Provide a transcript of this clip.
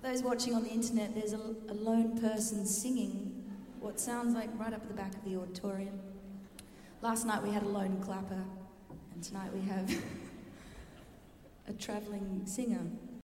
those watching on the internet, there's a lone person singing what sounds like right up at the back of the auditorium. Last night we had a lone clapper, and tonight we have a travelling singer.